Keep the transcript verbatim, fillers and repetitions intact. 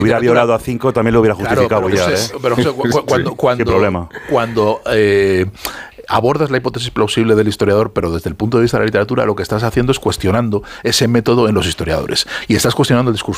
hubiera violado a cinco, también lo hubiera justificado. Claro, pero, ya, es, ¿eh? pero cu cu cuando, sí, cuando, problema. cuando eh, abordas la hipótesis plausible del historiador, pero desde el punto de vista de la literatura, lo que estás haciendo es cuestionando ese método en los historiadores. Y estás cuestionando el discurso